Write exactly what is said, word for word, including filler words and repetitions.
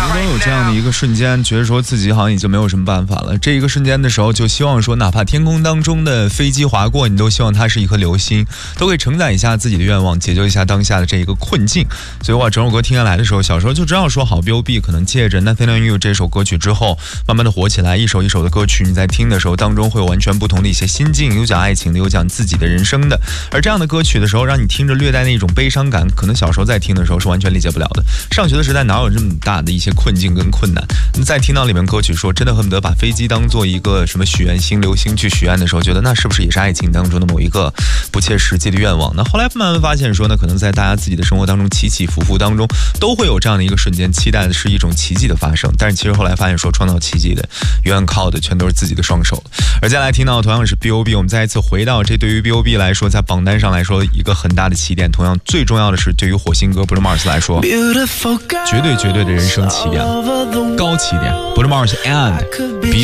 都有这样的一个瞬间，觉得说自己好像已经没有什么办法了。这一个瞬间的时候，就希望说哪怕天空当中的飞机划过，你都希望它是一颗流星，都可以承载一下自己的愿望，解救一下当下的这一个困境。所以哇，整首歌听下来的时候，小时候就知道说好 B O B 可能借着 Nothing on You 这首歌曲之后慢慢的火起来，一首一首的歌曲你在听的时候当中会有完全不同的一些心境，有讲爱情的，有讲自己的人生的。而这样的歌曲的时候让你听着略带那种悲伤感，可能小时候在听的时候是完全理解不了的。上学的时代哪有这么大的一些困境跟困难，那在听到里面歌曲说真的恨不得把飞机当做一个什么许愿星流星去许愿的时候，觉得那是不是也是爱情当中的某一个不切实际的愿望。那后来慢慢发现说呢，可能在大家自己的生活当中起起伏伏当中都会有这样的一个瞬间，期待的是一种奇迹的发生，但是其实后来发现说创造奇迹的永远靠的全都是自己的双手。而接下来听到同样是 B O B， 我们再一次回到这对于 B O B 来说在榜单上来说一个很大的起点，同样最重要的是对于火星哥 Bruno Mars 来说绝对绝对的人生起点，高起点。 Bruno Mars and